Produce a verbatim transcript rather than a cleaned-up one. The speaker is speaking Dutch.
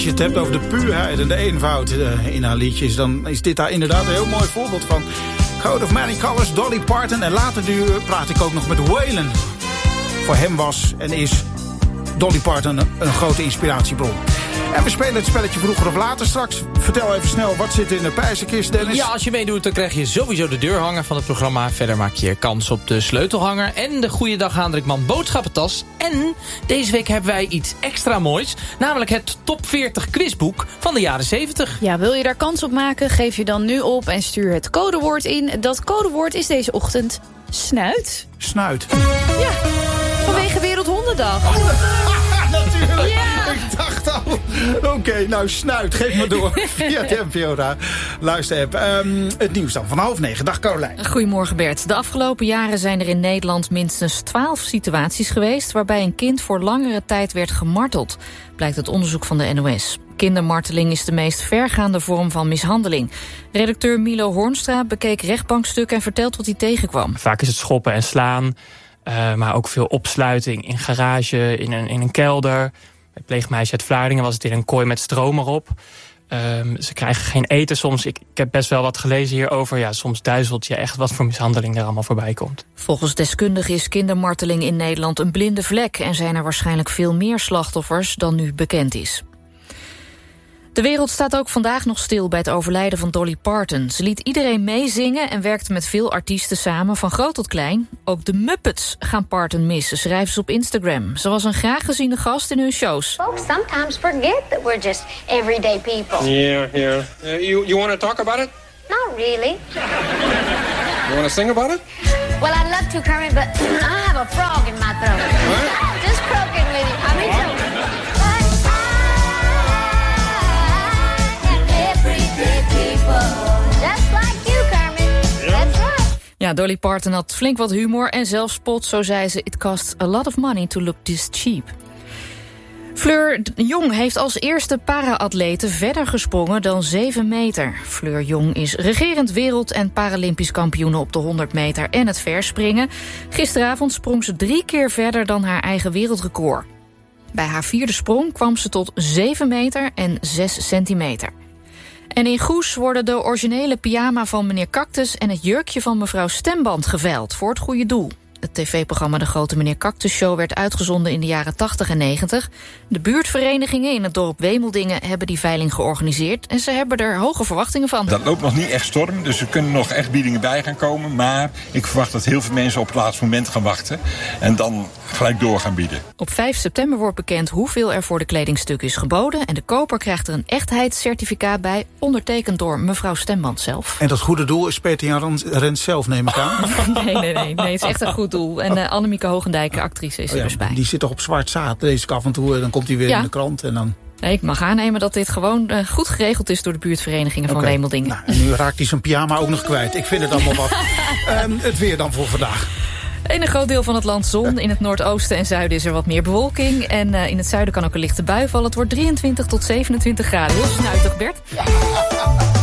je het hebt over de puurheid en de eenvoud uh, in haar liedjes, dan is dit daar inderdaad een heel mooi voorbeeld van. Code of Many Colors, Dolly Parton. En later nu praat ik ook nog met Waylon. Voor hem was en is Dolly Parton een, een grote inspiratiebron. En we spelen het spelletje vroeger of later straks. Vertel even snel, wat zit in de pijzenkist, Dennis? Ja, als je meedoet, dan krijg je sowieso de deurhanger van het programma. Verder maak je kans op de sleutelhanger en de Goeiedag Hendrikman boodschappentas. En deze week hebben wij iets extra moois. Namelijk het top veertig quizboek van de jaren zeventig. Ja, wil je daar kans op maken? Geef je dan nu op en stuur het codewoord in. Dat codewoord is deze ochtend snuit. Snuit. Ja, vanwege Wereldhondendag. Natuurlijk. Ja. Ik dacht al. Oké, okay, nou snuit. Geef maar door via de N P O luister-app. Um, het nieuws dan van half negen. Dag Carolijn. Goedemorgen Bert. De afgelopen jaren zijn er in Nederland minstens twaalf situaties geweest waarbij een kind voor langere tijd werd gemarteld. Blijkt uit onderzoek van de N O S. Kindermarteling is de meest vergaande vorm van mishandeling. Redacteur Milo Hoornstra bekeek rechtbankstukken en vertelt wat hij tegenkwam. Vaak is het schoppen en slaan. Uh, maar ook veel opsluiting in garage, in een, in een kelder. Bij pleegmeisje uit Vlaardingen was het in een kooi met stroom erop. Um, ze krijgen geen eten soms. Ik, ik heb best wel wat gelezen hierover. Ja, soms duizelt je echt wat voor mishandeling er allemaal voorbij komt. Volgens deskundigen is kindermarteling in Nederland een blinde vlek en zijn er waarschijnlijk veel meer slachtoffers dan nu bekend is. De wereld staat ook vandaag nog stil bij het overlijden van Dolly Parton. Ze liet iedereen meezingen en werkte met veel artiesten samen, van groot tot klein. Ook de Muppets gaan Parton missen, schrijven ze op Instagram. Ze was een graag geziene gast in hun shows. Folks sometimes forget that we're just everyday people. Yeah, yeah. Uh, you you want to talk about it? Not really. You want to sing about it? Well, I'd love to, Kermit, but I have a frog in my throat. What? Just croaking with you. I mean, so... Ja, Dolly Parton had flink wat humor en zelfspot. Zo zei ze, it costs a lot of money to look this cheap. Fleur Jong heeft als eerste para-atlete verder gesprongen dan zeven meter. Fleur Jong is regerend wereld- en paralympisch kampioene op de honderd meter en het verspringen. Gisteravond sprong ze drie keer verder dan haar eigen wereldrecord. Bij haar vierde sprong kwam ze tot zeven meter en zes centimeter. En in Goes worden de originele pyjama van meneer Cactus en het jurkje van mevrouw Stemband geveild voor het goede doel. Het tv-programma De Grote Meneer Cactus Show werd uitgezonden in de jaren tachtig en negentig. De buurtverenigingen in het dorp Wemeldingen hebben die veiling georganiseerd en ze hebben er hoge verwachtingen van. Dat loopt nog niet echt storm, dus er kunnen nog echt biedingen bij gaan komen. Maar ik verwacht dat heel veel mensen op het laatste moment gaan wachten en dan gelijk door gaan bieden. Op vijf september wordt bekend hoeveel er voor de kledingstuk is geboden en de koper krijgt er een echtheidscertificaat bij, ondertekend door mevrouw Stemband zelf. En dat goede doel is Peter-Jan Rens zelf, neem ik aan? nee, nee, nee, nee, het is echt een goed doel. En uh, Annemieke Hoogendijk, actrice, is er oh ja, dus bij. Die zit toch op zwart zaad, lees ik af en toe. Dan komt hij weer ja. in de krant en dan... Nee, ik mag aannemen dat dit gewoon uh, goed geregeld is door de buurtverenigingen okay. van Wemeldingen. Nou, en nu raakt hij zijn pyjama ook nog kwijt. Ik vind het allemaal wat. um, het weer dan voor vandaag. In een groot deel van het land zon. In het noordoosten en zuiden is er wat meer bewolking. En uh, in het zuiden kan ook een lichte bui vallen. Het wordt drieëntwintig tot zevenentwintig graden. Heel snuitig, Bert.